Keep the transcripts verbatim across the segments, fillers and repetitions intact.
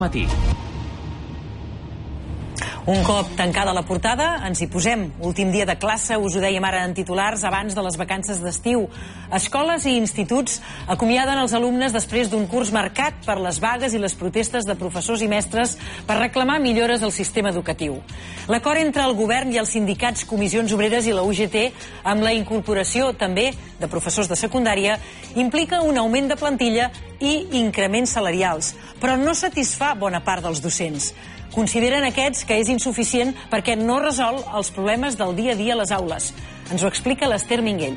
Matí. Un cop tancada la portada, ens hi posem. Últim dia de classe, us ho dèiem ara en titulars, abans de les vacances d'estiu. Escoles i instituts acomiaden els alumnes després d'un curs marcat per les vagues i les protestes de professors i mestres per reclamar millores al sistema educatiu. L'acord entre el govern i els sindicats Comissions Obreres i la U G T, amb la incorporació també de professors de secundària, implica un augment de plantilla i increments salarials, però no satisfà bona part dels docents. Consideren aquests que és insuficient perquè no resol els problemes del dia a dia a les aules. Ens ho explica l'Ester Minguell.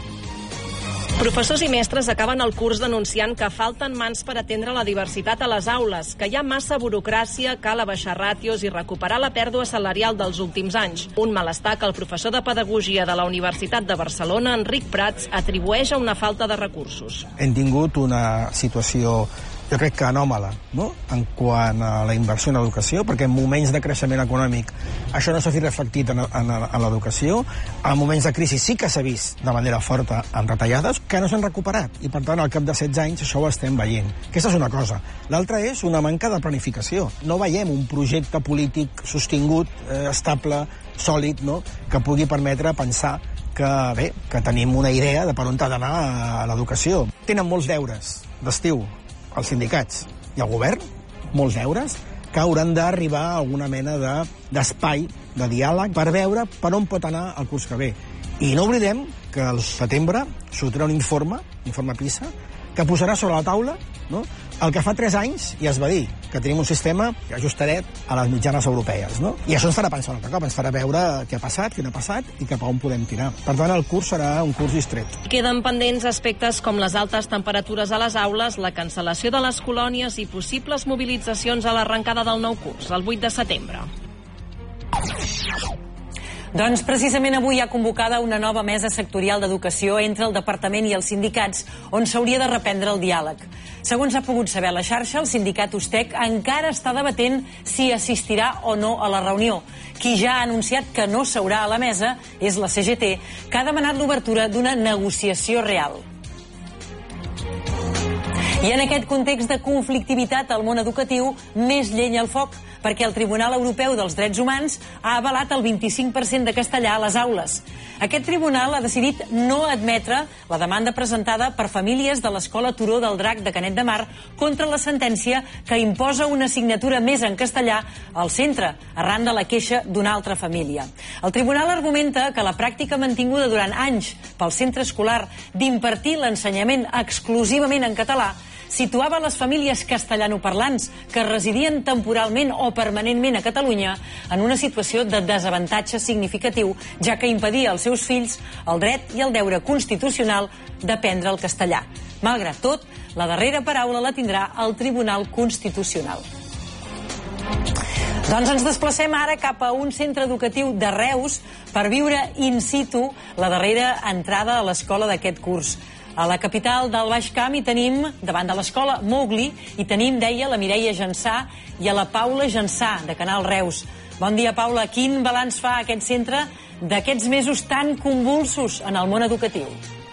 Professors i mestres acaben el curs denunciant que falten mans per atendre la diversitat a les aules, que hi ha massa burocràcia, cal abaixar ràtios i recuperar la pèrdua salarial dels últims anys. Un malestar que el professor de Pedagogia de la Universitat de Barcelona, Enric Prats, atribueix a una falta de recursos. Hem tingut una situació, jo crec que anòmala, no?, en quant a la inversió en l'educació, perquè en moments de creixement econòmic això no s'ha vist reflectit en, en, en l'educació. En moments de crisi sí que s'ha vist de manera forta en retallades que no s'han recuperat, i per tant al cap de setze anys això ho estem veient. Aquesta és una cosa. L'altra és una manca de planificació. No veiem un projecte polític sostingut, eh, estable, sòlid, no?, que pugui permetre pensar que, bé, que tenim una idea de per on ha d'anar a l'educació. Tenen molts deures d'estiu els sindicats i el govern, molts deures, que hauran d'arribar a alguna mena d'espai, de, de diàleg, per veure per on pot anar el curs que ve. I no oblidem que al setembre sortirà un informe, informe PISA, que posarà sobre la taula, no?, el que fa tres anys ja es va dir, que tenim un sistema ajustadet a les mitjanes europees, no? I això ens farà pensar un altre cop, ens farà veure què ha passat, què no ha passat i cap a on podem tirar. Per tant, el curs serà un curs distret. Queden pendents aspectes com les altes temperatures a les aules, la cancel·lació de les colònies i possibles mobilitzacions a l'arrencada del nou curs, el vuit de setembre. Doncs precisament avui hi ha convocada una nova mesa sectorial d'educació entre el Departament i els sindicats, on s'hauria de reprendre el diàleg. Segons ha pogut saber la xarxa, el sindicat USTEC encara està debatent si assistirà o no a la reunió. Qui ja ha anunciat que no seurà a la mesa és la C G T, que ha demanat l'obertura d'una negociació real. I en aquest context de conflictivitat al món educatiu, més llenya al foc, perquè el Tribunal Europeu dels Drets Humans ha avalat el vint-i-cinc per cent de castellà a les aules. Aquest tribunal ha decidit no admetre la demanda presentada per famílies de l'Escola Turó del Drac de Canet de Mar contra la sentència que imposa una assignatura més en castellà al centre, arran de la queixa d'una altra família. El tribunal argumenta que la pràctica mantinguda durant anys pel centre escolar d'impartir l'ensenyament exclusivament en català situava les famílies castellanoparlants que residien temporalment o permanentment a Catalunya en una situació de desavantatge significatiu, ja que impedia als seus fills el dret i el deure constitucional d'aprendre el castellà. Malgrat tot, la darrera paraula la tindrà el Tribunal Constitucional. Doncs ens desplacem ara cap a un centre educatiu de Reus per viure in situ la darrera entrada a l'escola d'aquest curs. A la capital del Baix Camp hi tenim, davant de l'escola Mowgli, i tenim, deia, la Mireia Jansà i a la Paula Jansà, de Canal Reus. Bon dia, Paula. Quin balanç fa aquest centre d'aquests mesos tan convulsos en el món educatiu?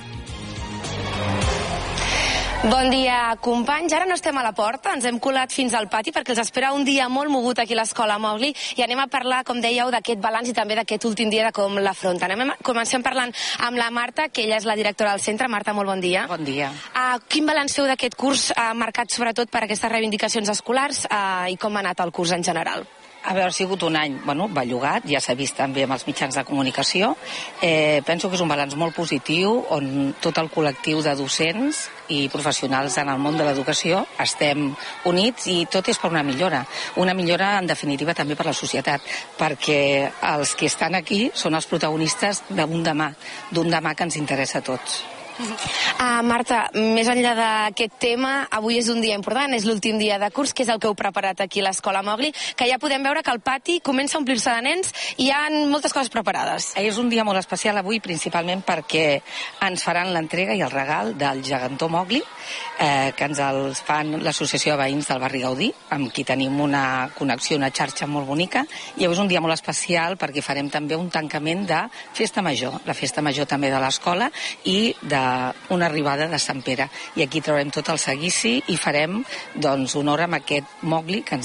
Bon dia, companys. Ara no estem a la porta, ens hem colat fins al pati perquè els espera un dia molt mogut aquí a l'escola Mowgli i anem a parlar, com dèieu, d'aquest balanç i també d'aquest últim dia de com l'afronten. Comencem parlant amb la Marta, que ella és la directora del centre. Marta, molt bon dia. Bon dia. Uh, quin balanç feu d'aquest curs uh, marcat sobretot per aquestes reivindicacions escolars uh, i com ha anat el curs en general? A veure, ha sigut un any, bueno, bellugat, ja s'ha vist també amb els mitjans de comunicació. Eh, penso que és un balanç molt positiu, on tot el col·lectiu de docents i professionals en el món de l'educació estem units i tot és per una millora. Una millora, en definitiva, també per la societat, perquè els que estan aquí són els protagonistes d'un demà, d'un demà que ens interessa a tots. Uh, Marta, més enllà d'aquest tema, avui és un dia important, és l'últim dia de curs, que és el que heu preparat aquí a l'escola Mowgli, que ja podem veure que el pati comença a omplir-se de nens i hi ha moltes coses preparades. És un dia molt especial avui, principalment perquè ens faran l'entrega i el regal del gegantó Mowgli, eh, que ens els fan l'associació de veïns del barri Gaudí, amb qui tenim una connexió, una xarxa molt bonica, i avui és un dia molt especial perquè farem també un tancament de festa major, la festa major també de l'escola i de eh, una arribada de Sant Pere. I aquí traurem tot el seguici i farem doncs, honor amb aquest Mowgli que ens